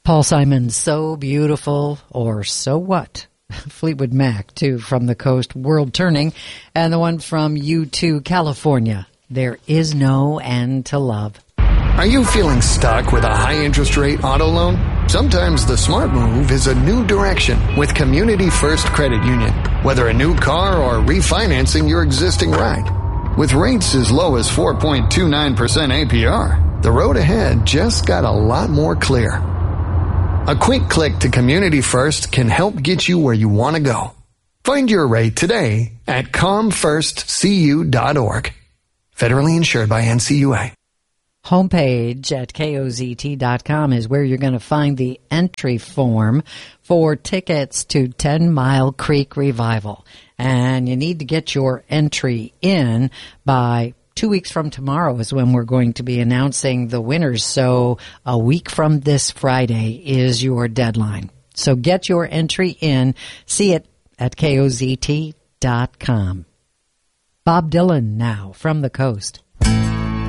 Paul Simon, So Beautiful, or So What? Fleetwood Mac, too, from the coast, World Turning, and the one from U2, California, There Is No End to Love. Are you feeling stuck with a high interest rate auto loan? Sometimes the smart move is a new direction with Community First Credit Union. Whether a new car or refinancing your existing ride. With rates as low as 4.29% APR, the road ahead just got a lot more clear. A quick click to Community First can help get you where you want to go. Find your rate today at comfirstcu.org. Federally insured by NCUA. Homepage at KOZT.com is where you're going to find the entry form for tickets to 10 Mile Creek Revival. And you need to get your entry in by 2 weeks from tomorrow is when we're going to be announcing the winners. So a week from this Friday is your deadline. So get your entry in. See it at KOZT.com. Bob Dylan now from the coast.